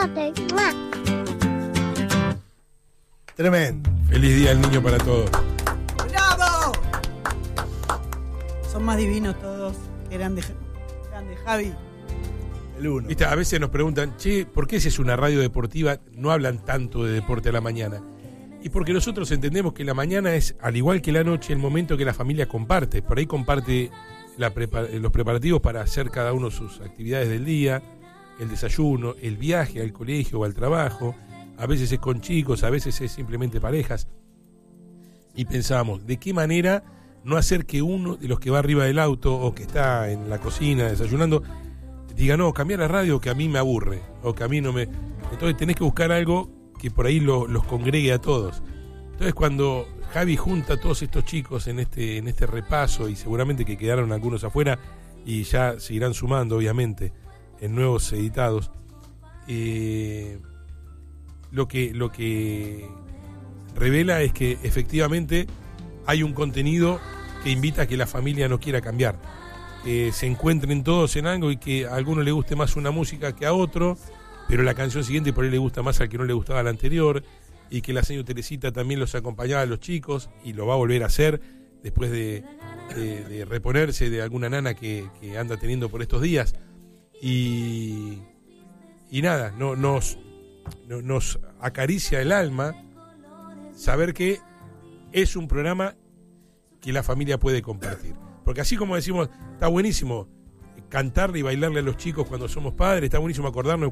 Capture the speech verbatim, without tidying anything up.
besote. ¡Mua! Tremendo. Feliz Día del Niño para todos. ¡Bravo! Son más divinos todos. Grande, grande Javi. El uno. ¿Viste? A veces nos preguntan, che, ¿por qué si es una radio deportiva no hablan tanto de deporte a la mañana? Y porque nosotros entendemos que la mañana es, al igual que la noche, el momento que la familia comparte. Por ahí comparte la prepar- los preparativos para hacer cada uno sus actividades del día, el desayuno, el viaje al colegio o al trabajo. A veces es con chicos, a veces es simplemente parejas. Y pensamos, ¿de qué manera no hacer que uno de los que va arriba del auto o que está en la cocina desayunando diga, no, cambiar la radio que a mí me aburre o que a mí no me... Entonces tenés que buscar algo que por ahí lo, los congregue a todos. Entonces cuando Javi junta a todos estos chicos en este, en este repaso, y seguramente que quedaron algunos afuera y ya se irán sumando obviamente en nuevos editados, eh, lo que, lo que revela es que efectivamente hay un contenido que invita a que la familia no quiera cambiar, que se encuentren todos en algo y que a alguno le guste más una música que a otro, pero la canción siguiente por ahí le gusta más al que no le gustaba la anterior, y que la señora Teresita también los acompañaba a los chicos y lo va a volver a hacer después de, de, de reponerse de alguna nana que, que anda teniendo por estos días. Y, y nada, no, nos, no, nos acaricia el alma saber que es un programa que la familia puede compartir. Porque así como decimos, está buenísimo cantarle y bailarle a los chicos cuando somos padres, está buenísimo acordarnos